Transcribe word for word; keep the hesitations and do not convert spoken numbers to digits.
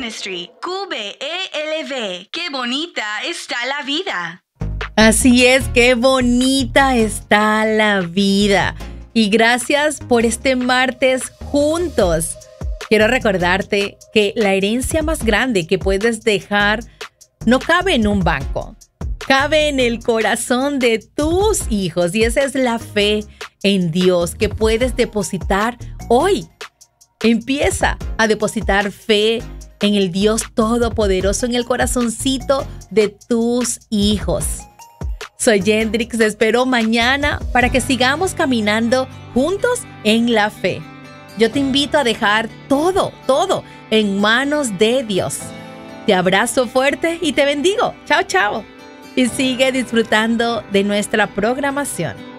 Ministry, Q B E L V. ¡Qué bonita está la vida! Así es, qué bonita está la vida. Y gracias por este martes juntos. Quiero recordarte que la herencia más grande que puedes dejar no cabe en un banco. Cabe en el corazón de tus hijos. Y esa es la fe en Dios que puedes depositar hoy. Empieza a depositar fe en el Dios Todopoderoso, en el corazoncito de tus hijos. Soy Yendrix, te espero mañana para que sigamos caminando juntos en la fe. Yo te invito a dejar todo, todo en manos de Dios. Te abrazo fuerte y te bendigo. Chao, chao. Y sigue disfrutando de nuestra programación.